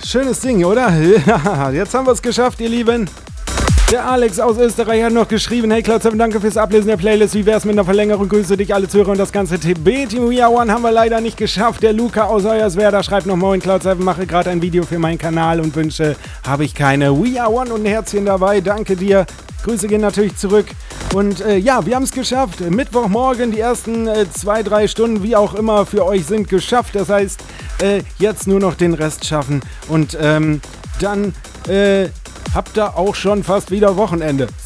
schönes Ding, oder? Ja, jetzt haben wir es geschafft, ihr Lieben. Der Alex aus Österreich hat noch geschrieben: Hey Cloud7, danke fürs Ablesen der Playlist. Wie wär's mit einer Verlängerung? Grüße dich alle Zuhörer und das ganze TB-Team. We Are One haben wir leider nicht geschafft. Der Luca aus Hoyerswerda schreibt noch: Moin Cloud7, mache gerade ein Video für meinen Kanal und wünsche, habe ich keine. We Are One und ein Herzchen dabei. Danke dir. Grüße gehen natürlich zurück. Und ja, wir haben es geschafft. Mittwochmorgen, die ersten 2-3 Stunden, wie auch immer, für euch sind geschafft. Das heißt, jetzt nur noch den Rest schaffen. Und dann habt ihr auch schon fast wieder Wochenende.